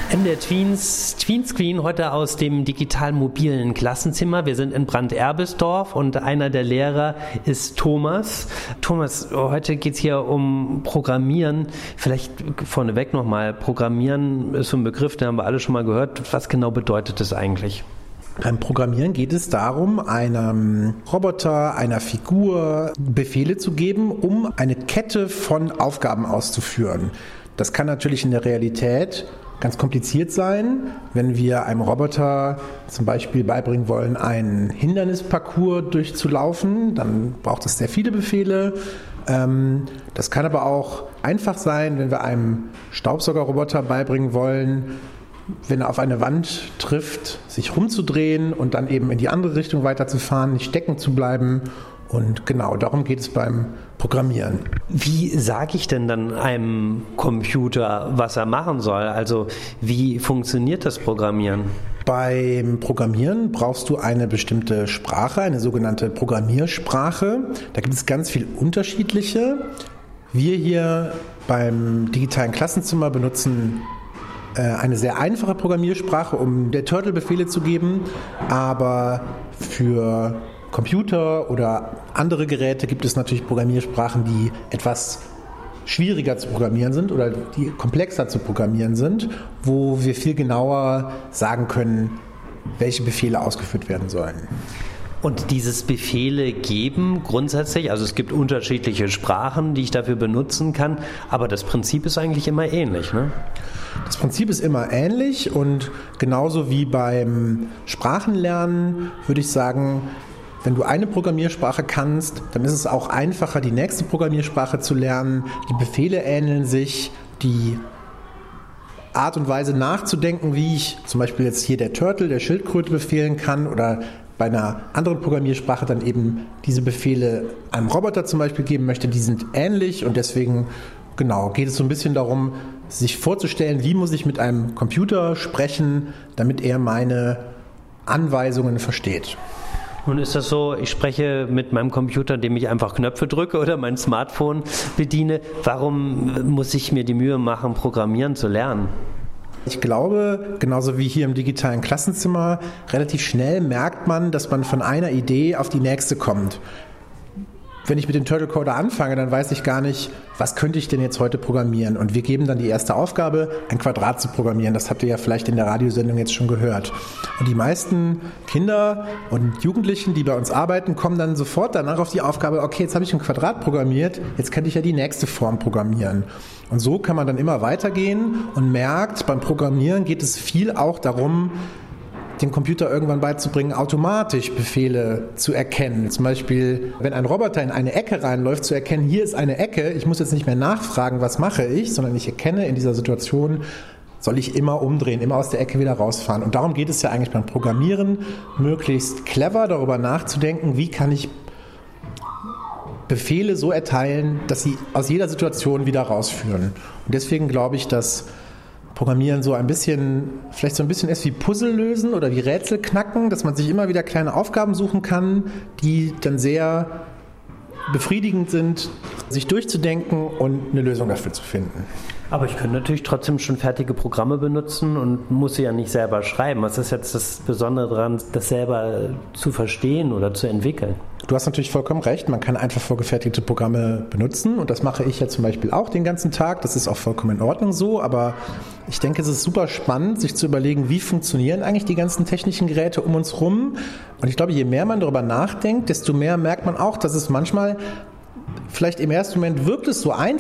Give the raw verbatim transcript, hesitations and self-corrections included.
M D R Tweens, Tweenscreen, heute aus dem digital-mobilen Klassenzimmer. Wir sind in Brand-Erbisdorf und einer der Lehrer ist Thomas. Thomas, heute geht es hier um Programmieren. Vielleicht vorneweg nochmal, Programmieren ist so ein Begriff, den haben wir alle schon mal gehört. Was genau bedeutet das eigentlich? Beim Programmieren geht es darum, einem Roboter, einer Figur Befehle zu geben, um eine Kette von Aufgaben auszuführen. Das kann natürlich in der Realität ganz kompliziert sein, wenn wir einem Roboter zum Beispiel beibringen wollen, einen Hindernisparcours durchzulaufen, dann braucht es sehr viele Befehle. Das kann aber auch einfach sein, wenn wir einem Staubsaugerroboter beibringen wollen, wenn er auf eine Wand trifft, sich rumzudrehen und dann eben in die andere Richtung weiterzufahren, nicht stecken zu bleiben. Und genau darum geht es beim Programmieren. Wie sage ich denn dann einem Computer, was er machen soll? Also wie funktioniert das Programmieren? Beim Programmieren brauchst du eine bestimmte Sprache, eine sogenannte Programmiersprache. Da gibt es ganz viele unterschiedliche. Wir hier beim digitalen Klassenzimmer benutzen eine sehr einfache Programmiersprache, um der Turtle Befehle zu geben, aber für Computer oder andere Geräte gibt es natürlich Programmiersprachen, die etwas schwieriger zu programmieren sind oder die komplexer zu programmieren sind, wo wir viel genauer sagen können, welche Befehle ausgeführt werden sollen. Und dieses Befehle geben grundsätzlich, also es gibt unterschiedliche Sprachen, die ich dafür benutzen kann, aber das Prinzip ist eigentlich immer ähnlich, ne? Das Prinzip ist immer ähnlich und genauso wie beim Sprachenlernen würde ich sagen, wenn du eine Programmiersprache kannst, dann ist es auch einfacher, die nächste Programmiersprache zu lernen. Die Befehle ähneln sich, die Art und Weise nachzudenken, wie ich zum Beispiel jetzt hier der Turtle, der Schildkröte befehlen kann oder bei einer anderen Programmiersprache dann eben diese Befehle einem Roboter zum Beispiel geben möchte, die sind ähnlich und deswegen genau geht es so ein bisschen darum, sich vorzustellen, wie muss ich mit einem Computer sprechen, damit er meine Anweisungen versteht. Nun ist das so, ich spreche mit meinem Computer, indem ich einfach Knöpfe drücke oder mein Smartphone bediene. Warum muss ich mir die Mühe machen, Programmieren zu lernen? Ich glaube, genauso wie hier im digitalen Klassenzimmer, relativ schnell merkt man, dass man von einer Idee auf die nächste kommt. Wenn ich mit dem Turtle Coder anfange, dann weiß ich gar nicht, was könnte ich denn jetzt heute programmieren? Und wir geben dann die erste Aufgabe, ein Quadrat zu programmieren. Das habt ihr ja vielleicht in der Radiosendung jetzt schon gehört. Und die meisten Kinder und Jugendlichen, die bei uns arbeiten, kommen dann sofort danach auf die Aufgabe, okay, jetzt habe ich ein Quadrat programmiert, jetzt könnte ich ja die nächste Form programmieren. Und so kann man dann immer weitergehen und merkt, beim Programmieren geht es viel auch darum, dem Computer irgendwann beizubringen, automatisch Befehle zu erkennen. Zum Beispiel, wenn ein Roboter in eine Ecke reinläuft, zu erkennen, hier ist eine Ecke, ich muss jetzt nicht mehr nachfragen, was mache ich, sondern ich erkenne in dieser Situation, soll ich immer umdrehen, immer aus der Ecke wieder rausfahren. Und darum geht es ja eigentlich beim Programmieren, möglichst clever darüber nachzudenken, wie kann ich Befehle so erteilen, dass sie aus jeder Situation wieder rausführen. Und deswegen glaube ich, dass Programmieren so ein bisschen, vielleicht so ein bisschen ist wie Puzzle lösen oder wie Rätsel knacken, dass man sich immer wieder kleine Aufgaben suchen kann, die dann sehr befriedigend sind, sich durchzudenken und eine Lösung dafür zu finden. Aber ich könnte natürlich trotzdem schon fertige Programme benutzen und muss sie ja nicht selber schreiben. Was ist jetzt das Besondere daran, das selber zu verstehen oder zu entwickeln? Du hast natürlich vollkommen recht, man kann einfach vorgefertigte Programme benutzen und das mache ich ja zum Beispiel auch den ganzen Tag. Das ist auch vollkommen in Ordnung so, aber ich denke, es ist super spannend, sich zu überlegen, wie funktionieren eigentlich die ganzen technischen Geräte um uns rum. Und ich glaube, je mehr man darüber nachdenkt, desto mehr merkt man auch, dass es manchmal vielleicht im ersten Moment wirkt es so einfach,